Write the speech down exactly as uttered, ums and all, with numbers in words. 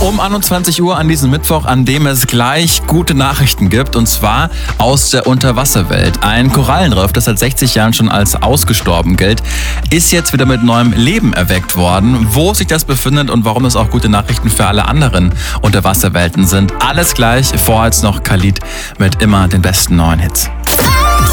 Um einundzwanzig Uhr an diesem Mittwoch, an dem es gleich gute Nachrichten gibt, und zwar aus der Unterwasserwelt. Ein Korallenriff, das seit sechzig Jahren schon als ausgestorben gilt, ist jetzt wieder mit neuem Leben erweckt worden. Wo sich das befindet und warum es auch gute Nachrichten für alle anderen Unterwasserwelten sind, alles gleich. Vorher jetzt noch Khalid mit immer den besten neuen Hits.